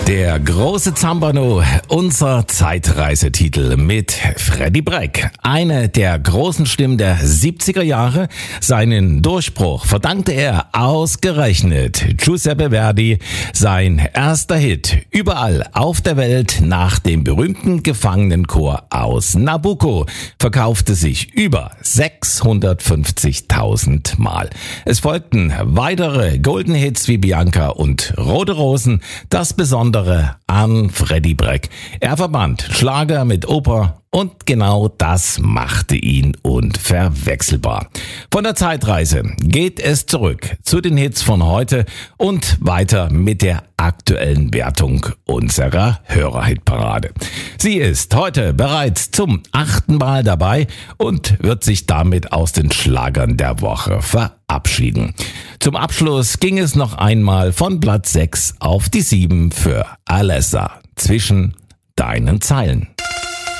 Der große Zampano, unser Zeitreisetitel mit Freddie Breck. Eine der großen Stimmen der 70er Jahre. Seinen Durchbruch verdankte er ausgerechnet Giuseppe Verdi. Sein erster Hit überall auf der Welt nach dem berühmten Gefangenenchor aus Nabucco verkaufte sich über 650.000 Mal. Es folgten weitere Golden Hits wie Bianca und Rote Rosen. Das Besondere an Freddie Breck: er verband Schlager mit Oper und genau das machte ihn unverwechselbar. Von der Zeitreise geht es zurück zu den Hits von heute und weiter mit der aktuellen Wertung unserer Hörerhitparade. Sie ist heute bereits zum 8. Mal dabei und wird sich damit aus den Schlagern der Woche verabschieden. Zum Abschluss ging es noch einmal von Platz 6 auf die 7 für Alessa, Zwischen deinen Zeilen.